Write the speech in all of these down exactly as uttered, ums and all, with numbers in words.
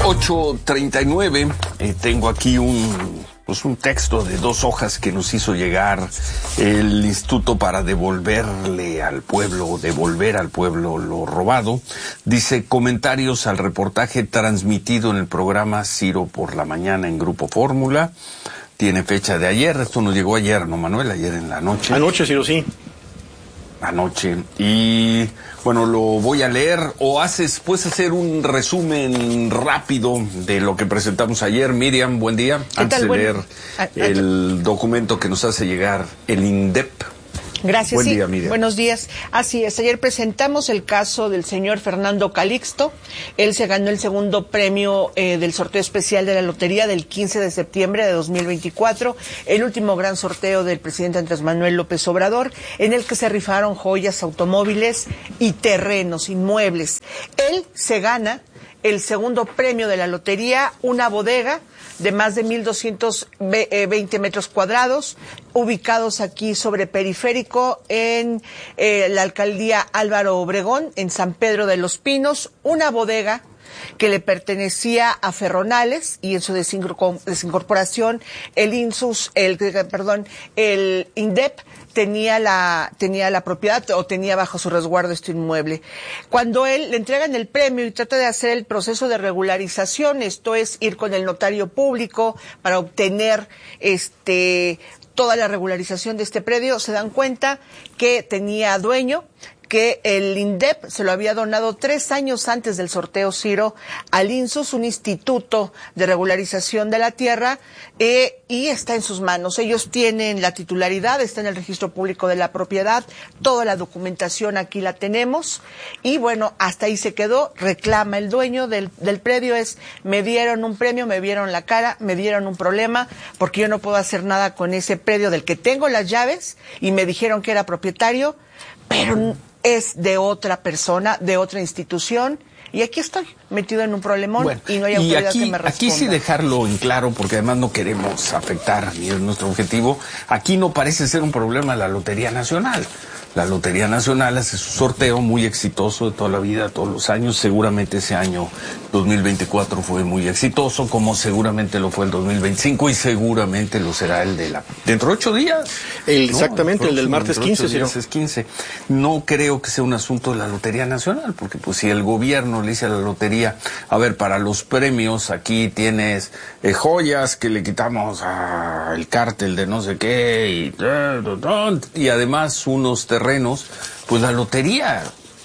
ocho treinta y nueve, eh, tengo aquí un, pues un texto de dos hojas que nos hizo llegar el Instituto para devolverle al pueblo, devolver al pueblo lo robado. Dice, comentarios al reportaje transmitido en el programa Ciro por la mañana en Grupo Fórmula. Tiene fecha de ayer, esto nos llegó ayer, ¿no, Manuel? Ayer en la noche. Anoche, Ciro, sí. Anoche. Y bueno, lo voy a leer, o haces, puedes hacer un resumen rápido de lo que presentamos ayer. Miriam, buen día. Antes de bueno, leer a, a, el documento que nos hace llegar el INDEP. Gracias. Buen sí. día, Miriam. Buenos días. Así es, ayer presentamos el caso del señor Fernando Calixto. Él se ganó el segundo premio eh, del sorteo especial de la lotería del quince de septiembre de dos mil veinticuatro, el último gran sorteo del presidente Andrés Manuel López Obrador, en el que se rifaron joyas, automóviles y terrenos, inmuebles. Él se gana el segundo premio de la lotería, una bodega de más de mil doscientos veinte metros cuadrados, ubicados aquí sobre Periférico, en eh, la alcaldía Álvaro Obregón, en San Pedro de los Pinos, una bodega que le pertenecía a Ferronales, y en su desincorporación el INSUS, el perdón, el INDEP tenía la tenía la propiedad o tenía bajo su resguardo este inmueble. Cuando él le entregan el premio y trata de hacer el proceso de regularización, esto es ir con el notario público para obtener este toda la regularización de este predio, se dan cuenta que tenía dueño, que el INDEP se lo había donado tres años antes del sorteo Ciro al INSUS, un instituto de regularización de la tierra, eh, y está en sus manos. Ellos tienen la titularidad, está en el registro público de la propiedad, toda la documentación aquí la tenemos, y bueno, hasta ahí se quedó. Reclama el dueño del, del predio, es, me dieron un premio, me vieron la cara, me dieron un problema, porque yo no puedo hacer nada con ese predio del que tengo las llaves, y me dijeron que era propietario, pero es de otra persona, de otra institución, y aquí estoy, metido en un problemón, bueno, y no hay autoridad aquí, que me responda. Aquí sí dejarlo en claro, porque además no queremos afectar, ni es nuestro objetivo. Aquí no parece ser un problema la Lotería Nacional. La Lotería Nacional hace su sorteo muy exitoso de toda la vida, todos los años. Seguramente ese año dos mil veinticuatro fue muy exitoso, como seguramente lo fue el dos mil veinticinco, y seguramente lo será el de la... dentro de ocho días. El, ¿no? Exactamente, el, próximo, el del martes quince. Días es quince. No creo que sea un asunto de la Lotería Nacional, porque pues si el gobierno le dice a la lotería, a ver, para los premios aquí tienes eh, joyas que le quitamos al cártel de no sé qué, y, y además unos terrenos, pues la lotería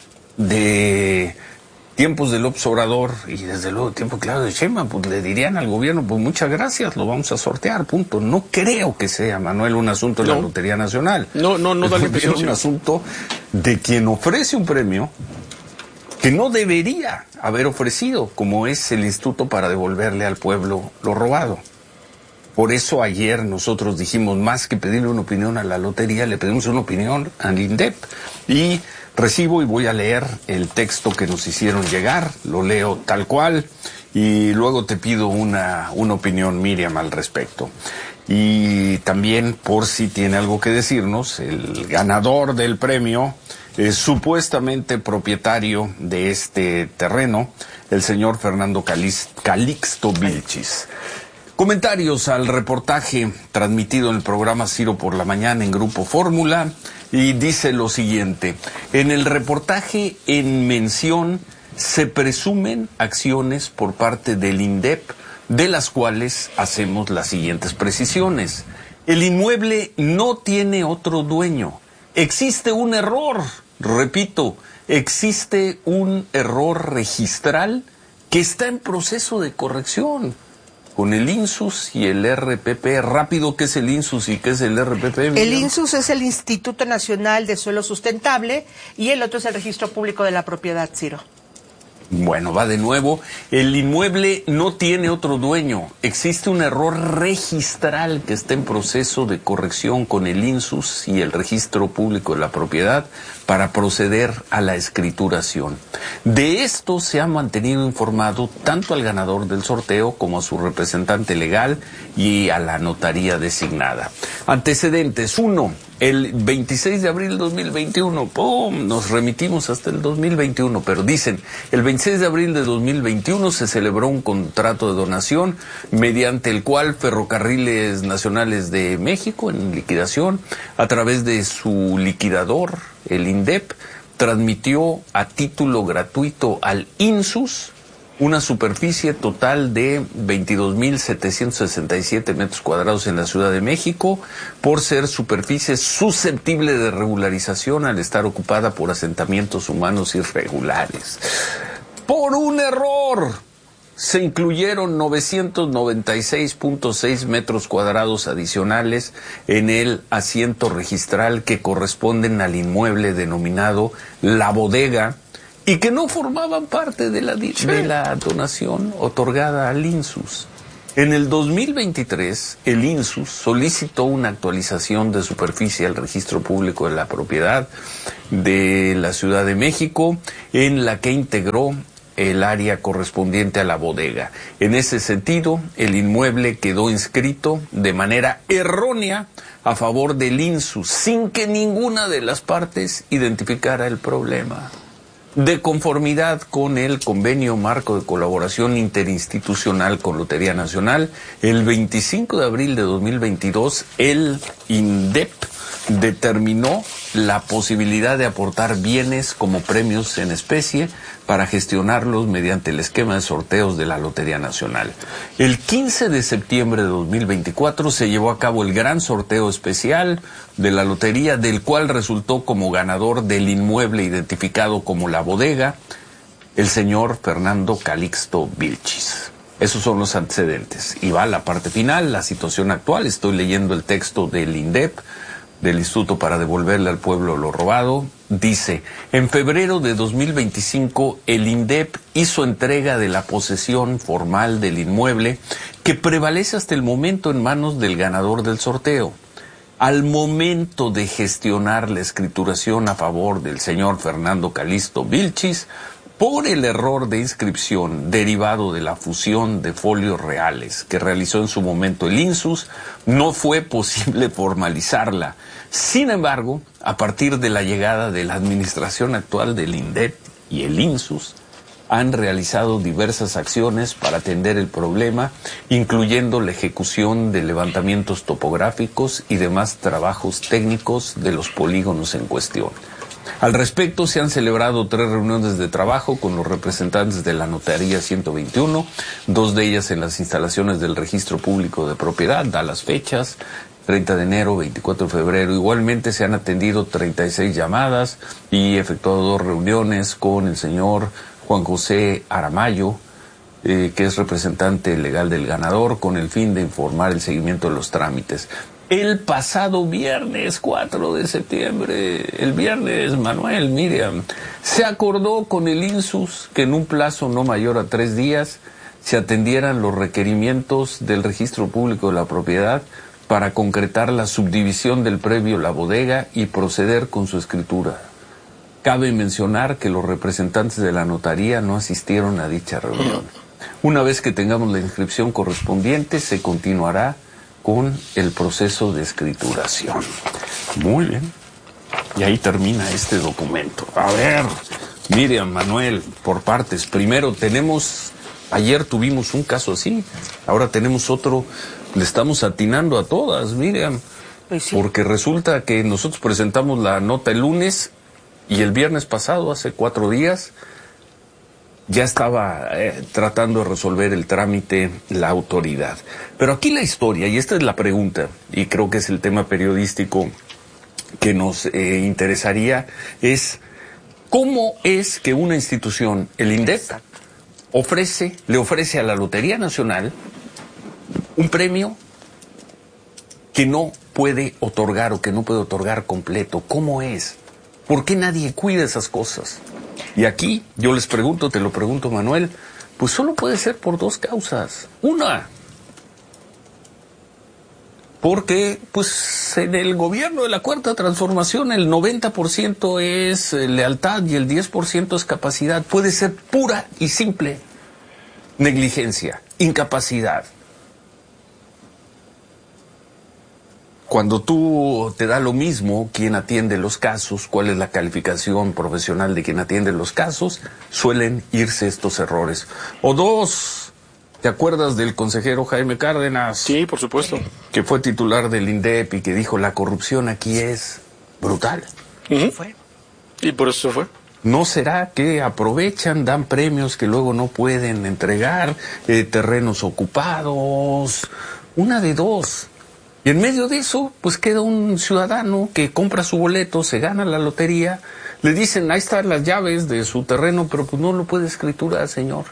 de tiempos de López Obrador y desde luego tiempo claro de Sheinbaum, pues le dirían al gobierno, pues muchas gracias, lo vamos a sortear, punto. No creo que sea, Manuel, un asunto de no. la Lotería Nacional. No, no, no da la impresión. Es un asunto de quien ofrece un premio que no debería haber ofrecido, como es el Instituto para devolverle al pueblo lo robado. Por eso ayer nosotros dijimos, más que pedirle una opinión a la lotería, le pedimos una opinión al INDEP. Y recibo y voy a leer el texto que nos hicieron llegar, lo leo tal cual, y luego te pido una, una opinión, Miriam, al respecto. Y también, por si tiene algo que decirnos, el ganador del premio es supuestamente propietario de este terreno, el señor Fernando Calix, Calixto Vilchis. Comentarios al reportaje transmitido en el programa Ciro por la mañana en Grupo Fórmula, y dice lo siguiente: en el reportaje en mención se presumen acciones por parte del INDEP, de las cuales hacemos las siguientes precisiones. El inmueble no tiene otro dueño. Existe un error, repito, existe un error registral que está en proceso de corrección con el INSUS y el R P P. Rápido, ¿qué es el INSUS y qué es el R P P? El Miriam? INSUS es el Instituto Nacional de Suelo Sustentable y el otro es el Registro Público de la Propiedad, Ciro. Bueno, va de nuevo. El inmueble no tiene otro dueño. Existe un error registral que está en proceso de corrección con el INSUS y el Registro Público de la Propiedad para proceder a la escrituración. De esto se ha mantenido informado tanto al ganador del sorteo como a su representante legal y a la notaría designada. Antecedentes. Uno, el veintiséis de abril del dos mil veintiuno, ¡pum!, nos remitimos hasta el dos mil veintiuno, pero dicen, el veintiséis de abril de dos mil veintiuno se celebró un contrato de donación mediante el cual Ferrocarriles Nacionales de México, en liquidación, a través de su liquidador, el INDEP, transmitió a título gratuito al INSUS una superficie total de veintidós mil setecientos sesenta y siete metros cuadrados en la Ciudad de México, por ser superficie susceptible de regularización al estar ocupada por asentamientos humanos irregulares. Por un error se incluyeron novecientos noventa y seis punto seis metros cuadrados adicionales en el asiento registral que corresponden al inmueble denominado La Bodega, y que no formaban parte de la, de la donación otorgada al INSUS. En el dos mil veintitrés, el INSUS solicitó una actualización de superficie al Registro Público de la Propiedad de la Ciudad de México, en la que integró el área correspondiente a La Bodega. En ese sentido, el inmueble quedó inscrito de manera errónea a favor del INSUS, sin que ninguna de las partes identificara el problema. De conformidad con el Convenio Marco de Colaboración Interinstitucional con Lotería Nacional, el veinticinco de abril de dos mil veintidós, el INDEP determinó la posibilidad de aportar bienes como premios en especie para gestionarlos mediante el esquema de sorteos de la Lotería Nacional. El quince de septiembre de dos mil veinticuatro se llevó a cabo el gran sorteo especial de la lotería, del cual resultó como ganador del inmueble identificado como La Bodega el señor Fernando Calixto Vilchis. Esos son los antecedentes. Y va la parte final, la situación actual. Estoy leyendo el texto del INDEP, del Instituto para Devolverle al Pueblo lo Robado. Dice, en febrero de dos mil veinticinco, el INDEP hizo entrega de la posesión formal del inmueble, que prevalece hasta el momento en manos del ganador del sorteo. Al momento de gestionar la escrituración a favor del señor Fernando Calixto Vilchis, por el error de inscripción derivado de la fusión de folios reales que realizó en su momento el INSUS, no fue posible formalizarla. Sin embargo, a partir de la llegada de la administración actual del INDEP y el INSUS, han realizado diversas acciones para atender el problema, incluyendo la ejecución de levantamientos topográficos y demás trabajos técnicos de los polígonos en cuestión. Al respecto, se han celebrado tres reuniones de trabajo con los representantes de la Notaría ciento veintiuno, dos de ellas en las instalaciones del Registro Público de Propiedad, da las fechas, treinta de enero, veinticuatro de febrero. Igualmente se han atendido treinta y seis llamadas y efectuado dos reuniones con el señor Juan José Aramayo, eh, que es representante legal del ganador, con el fin de informar el seguimiento de los trámites. El pasado viernes cuatro de septiembre, el viernes, Manuel, Miriam, se acordó con el INSUS que en un plazo no mayor a tres días se atendieran los requerimientos del Registro Público de la Propiedad para concretar la subdivisión del predio La Bodega y proceder con su escritura. Cabe mencionar que los representantes de la notaría no asistieron a dicha reunión. Una vez que tengamos la inscripción correspondiente, se continuará con el proceso de escrituración. Muy bien. Y ahí termina este documento. A ver, Miriam, Manuel, por partes. Primero tenemos, ayer tuvimos un caso así, ahora tenemos otro, le estamos atinando a todas, Miriam. Pues sí. Porque resulta que nosotros presentamos la nota el lunes y el viernes pasado, hace cuatro días, ya estaba eh, tratando de resolver el trámite la autoridad. Pero aquí la historia, y esta es la pregunta, y creo que es el tema periodístico que nos eh, interesaría, es cómo es que una institución, el INDEP, ofrece, le ofrece a la Lotería Nacional un premio que no puede otorgar o que no puede otorgar completo. ¿Cómo es? ¿Por qué nadie cuida esas cosas? Y aquí yo les pregunto, te lo pregunto, Manuel, pues solo puede ser por dos causas. Una, porque pues en el gobierno de la Cuarta Transformación el noventa por ciento es lealtad y el diez por ciento es capacidad. Puede ser pura y simple negligencia, incapacidad. cuando tú te da lo mismo quién atiende los casos, cuál es la calificación profesional de quien atiende los casos, suelen irse estos errores. O dos, ¿te acuerdas del consejero Jaime Cárdenas? Sí, por supuesto. Que fue titular del INDEP y que dijo la corrupción aquí es brutal. Uh-huh. Fue. Y por eso se fue. ¿No será que aprovechan, dan premios que luego no pueden entregar, eh, terrenos ocupados? Una de dos. Y en medio de eso, pues queda un ciudadano que compra su boleto, se gana la lotería, le dicen, ahí están las llaves de su terreno, pero pues no lo puede escriturar, señor.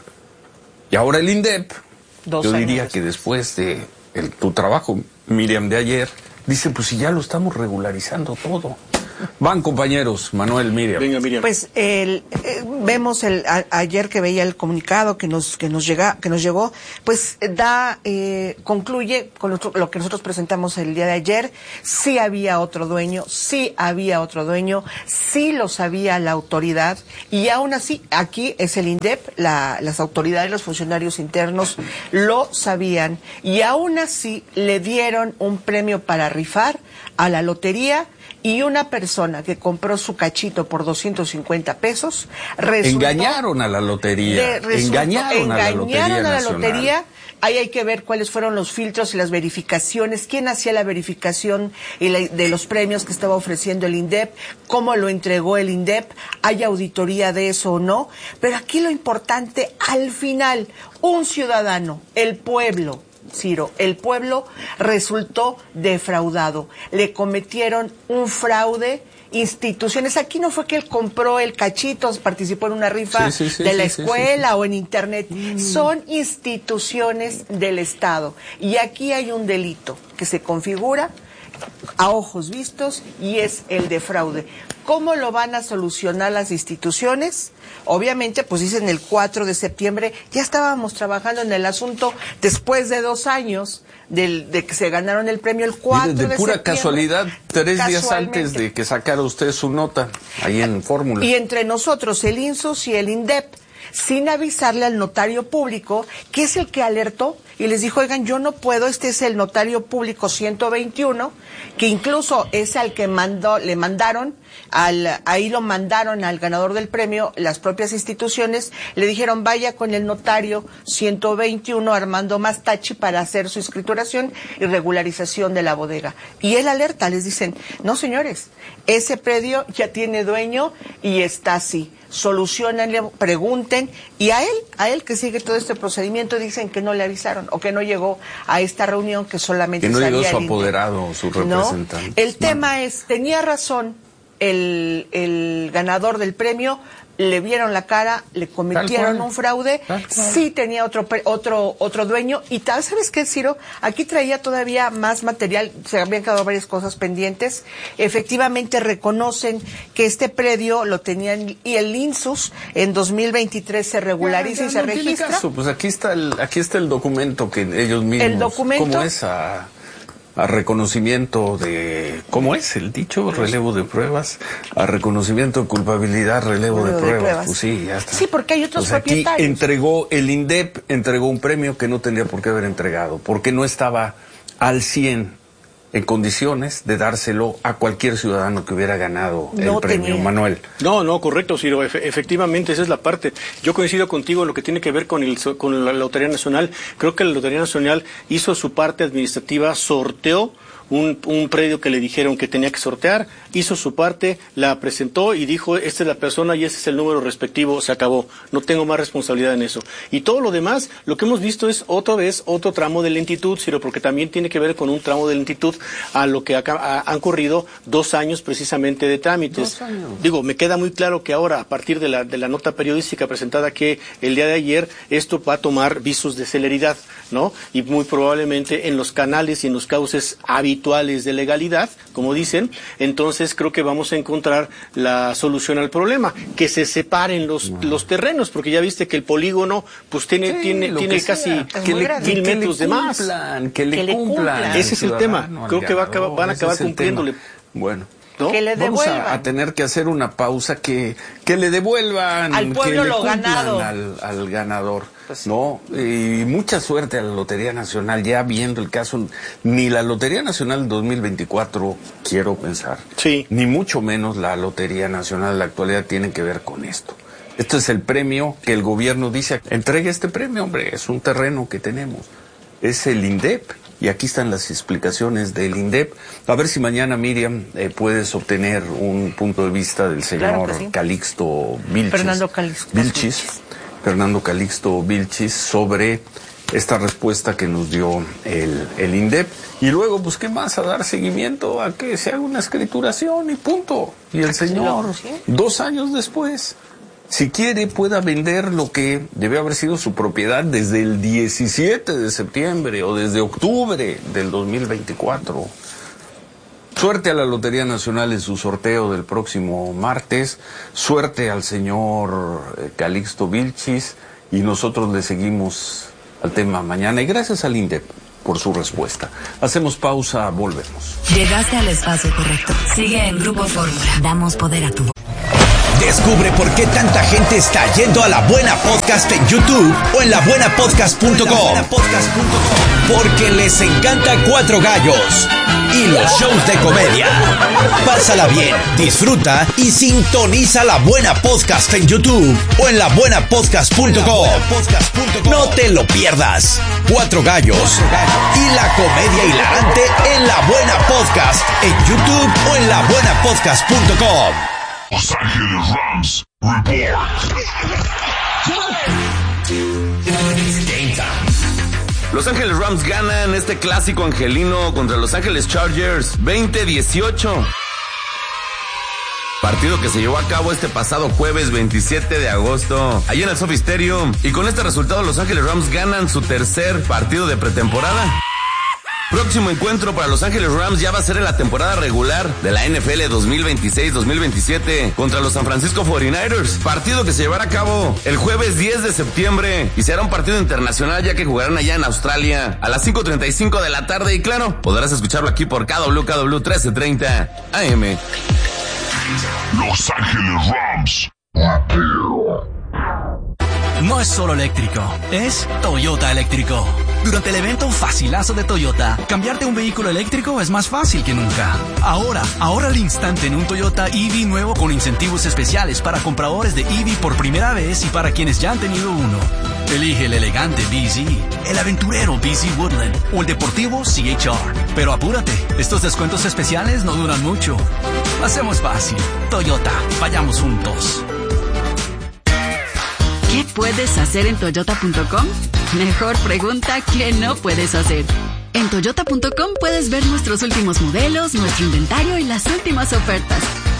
Y ahora el INDEP, Dos yo años diría después. que después de el, tu trabajo, Miriam, de ayer, dice, pues si ya lo estamos regularizando todo. Van, compañeros, Manuel, Miriam. Venga, Miriam. Pues el, eh, vemos el, a, ayer que veía el comunicado que nos que nos llega que nos llegó, pues da eh, concluye con lo, lo que nosotros presentamos el día de ayer. Sí había otro dueño, sí había otro dueño, sí lo sabía la autoridad y aún así aquí es el INDEP, la, las autoridades, los funcionarios internos lo sabían y aún así le dieron un premio para rifar a la lotería. Y una persona que compró su cachito por doscientos cincuenta pesos resultó, engañaron a la lotería. de, resultó, engañaron, a la lotería. Engañaron a la Nacional. lotería. Ahí hay que ver cuáles fueron los filtros y las verificaciones, quién hacía la verificación y la, de los premios que estaba ofreciendo el INDEP, cómo lo entregó el INDEP, hay auditoría de eso o no. Pero aquí lo importante, al final, un ciudadano, el pueblo, Ciro, el pueblo resultó defraudado. Le cometieron un fraude, instituciones. Aquí no fue que él compró el cachito, participó en una rifa sí, sí, sí, de la sí, escuela sí, sí. o en internet. Mm. Son instituciones del Estado. Y aquí hay un delito que se configura a ojos vistos y es el de fraude. ¿Cómo lo van a solucionar las instituciones? Obviamente, pues dicen el cuatro de septiembre, ya estábamos trabajando en el asunto después de dos años del, de que se ganaron el premio el cuatro de de pura septiembre. Casualidad, tres días antes de que sacara usted su nota, ahí en Fórmula. Y entre nosotros, el INSUS y el INDEP, sin avisarle al notario público, que es el que alertó, y les dijo, oigan, yo no puedo, este es el notario público ciento veintiuno, que incluso es al que mandó, le mandaron, al, ahí lo mandaron al ganador del premio, las propias instituciones, le dijeron, vaya con el notario ciento veintiuno, Armando Mastachi, para hacer su escrituración y regularización de la bodega. Y él alerta, les dicen, no señores, ese predio ya tiene dueño y está así. Solucionenle, pregunten, y a él, a él que sigue todo este procedimiento, dicen que no le avisaron, o que no llegó a esta reunión, que solamente que no sabía llegó su el apoderado, su representante. ¿No? El tema no. es, tenía razón el, el ganador del premio, le vieron la cara, le cometieron un fraude, sí tenía otro otro otro dueño, y tal, ¿sabes qué, Ciro? Aquí traía todavía más material, se habían quedado varias cosas pendientes. Efectivamente reconocen que este predio lo tenían, y el INSUS en dos mil veintitrés se regulariza ya, ya, y se no registra. Caso. Pues aquí está el aquí está el documento que ellos mismos, el documento, ¿cómo es? A, a reconocimiento de, ¿cómo es el dicho? Relevo de pruebas, a reconocimiento de culpabilidad, relevo, relevo de, pruebas. de pruebas. Pues sí, ya está. Sí, porque hay otros pues propietarios. Aquí entregó, el INDEP entregó un premio que no tendría por qué haber entregado, porque no estaba al cien en condiciones de dárselo a cualquier ciudadano que hubiera ganado no el premio, tenía. Manuel. No, no, correcto, Ciro, Efe, efectivamente esa es la parte. Yo coincido contigo en lo que tiene que ver con, el, con la Lotería Nacional. Creo que la Lotería Nacional hizo su parte administrativa, sorteó Un, un predio que le dijeron que tenía que sortear, hizo su parte, la presentó y dijo, esta es la persona y este es el número respectivo, se acabó, no tengo más responsabilidad en eso. Y todo lo demás, lo que hemos visto es otra vez otro tramo de lentitud, Ciro, porque también tiene que ver con un tramo de lentitud a lo que acá, a, han corrido dos años precisamente de trámites. Dos años. Digo, me queda muy claro que ahora, a partir de la, de la nota periodística presentada que el día de ayer, esto va a tomar visos de celeridad, ¿no? Y muy probablemente en los canales y en los cauces habituales de legalidad, como dicen, entonces creo que vamos a encontrar la solución al problema, que se separen los no. los terrenos, porque ya viste que el polígono pues tiene sí, tiene tiene casi mil metros de más. Que le, que le cumplan. Ese es el tema. Creo que va a acabar, van a acabar cumpliéndole. Bueno. ¿no? Que le Vamos devuelvan. a, a tener que hacer una pausa, que, que le devuelvan al pueblo que le lo ganado al, al ganador, pues, ¿no? Y mucha suerte a la Lotería Nacional, ya viendo el caso, ni la Lotería Nacional dos mil veinticuatro, quiero pensar, sí. ni mucho menos la Lotería Nacional de la actualidad tiene que ver con esto. Esto es el premio que el gobierno dice, entregue este premio, hombre, es un terreno que tenemos, es el INDEP. Y aquí están las explicaciones del INDEP. A ver si mañana, Miriam, eh, puedes obtener un punto de vista del señor Claro que sí. Calixto Vilchis. Fernando Calixto Vilchis. Fernando Calixto Vilchis sobre esta respuesta que nos dio el, el INDEP. Y luego, pues, ¿qué más? A dar seguimiento a que se haga una escrituración y punto. Y el señor, ¿sí? dos años después, si quiere, pueda vender lo que debe haber sido su propiedad desde el diecisiete de septiembre o desde octubre del dos mil veinticuatro. Suerte a la Lotería Nacional en su sorteo del próximo martes. Suerte al señor Calixto Vilchis. Y nosotros le seguimos al tema mañana. Y gracias al INDEP por su respuesta. Hacemos pausa, volvemos. Llegaste al espacio correcto. Sigue en Grupo Fórmula. Damos poder a tu voz. Descubre por qué tanta gente está yendo a La Buena Podcast en YouTube o en la buena podcast punto com. Porque les encanta Cuatro Gallos y los shows de comedia. Pásala bien, disfruta y sintoniza La Buena Podcast en YouTube o en la buena podcast punto com. No te lo pierdas. Cuatro Gallos y la comedia hilarante en La Buena Podcast en YouTube o en la buena podcast punto com. Los Ángeles Rams Report. Los Ángeles Rams ganan este clásico angelino contra Los Ángeles Chargers veinte dieciocho. Partido que se llevó a cabo este pasado jueves veintisiete de agosto, allí en el Sophie Stadium. Y con este resultado Los Ángeles Rams ganan su tercer partido de pretemporada. Próximo encuentro para Los Ángeles Rams ya va a ser en la temporada regular de la N F L dos mil veintiséis dos mil veintisiete contra los San Francisco cuarenta y nueve ers. Partido que se llevará a cabo el jueves diez de septiembre y será un partido internacional ya que jugarán allá en Australia a las cinco treinta y cinco de la tarde y claro, podrás escucharlo aquí por K W K W trece treinta A M. Los Ángeles Rams Report. No es solo eléctrico, es Toyota eléctrico. Durante el evento Facilazo de Toyota, cambiarte a un vehículo eléctrico es más fácil que nunca. Ahora, ahorra al instante en un Toyota E V nuevo con incentivos especiales para compradores de E V por primera vez y para quienes ya han tenido uno. Elige el elegante B Z, el aventurero B Z Woodland o el deportivo C H R. Pero apúrate, estos descuentos especiales no duran mucho. Hacemos fácil. Toyota, vayamos juntos. ¿Qué puedes hacer en toyota punto com? Mejor pregunta ¿qué no puedes hacer? En toyota punto com puedes ver nuestros últimos modelos, nuestro inventario y las últimas ofertas.